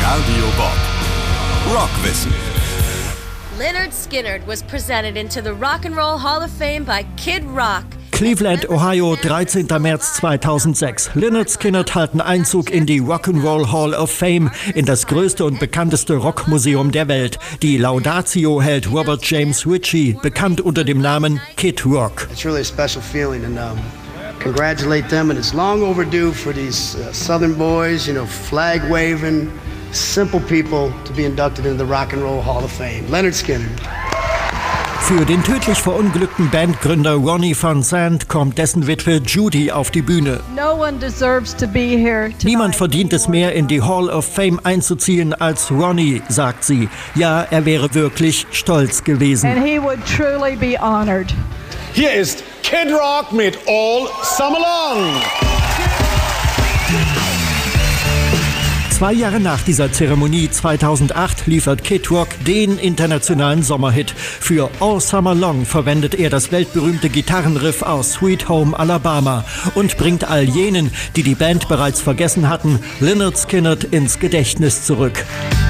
Radio Bob. Rockwissen. Lynyrd Skynyrd was presented into the Rock and Roll Hall of Fame by Kid Rock. Cleveland, Ohio, 13. März 2006. Lynyrd Skynyrd halten Einzug in die Rock'n'Roll Hall of Fame, in das größte und bekannteste Rockmuseum der Welt. Die Laudatio hält Robert James Ritchie, bekannt unter dem Namen Kid Rock. It's really a special feeling and congratulate them, and it's long overdue for these Southern boys, flag waving, simple people to be inducted into the Rock'n'Roll Hall of Fame. Lynyrd Skynyrd. Für den tödlich verunglückten Bandgründer Ronnie Van Zant kommt dessen Witwe Judy auf die Bühne. Niemand verdient es mehr, in die Hall of Fame einzuziehen als Ronnie, sagt sie. Ja, er wäre wirklich stolz gewesen. Hier ist Kid Rock mit All Summer Long. 2 Jahre nach dieser Zeremonie 2008 liefert Kid Rock den internationalen Sommerhit. Für All Summer Long verwendet er das weltberühmte Gitarrenriff aus Sweet Home Alabama und bringt all jenen, die die Band bereits vergessen hatten, Lynyrd Skynyrd ins Gedächtnis zurück.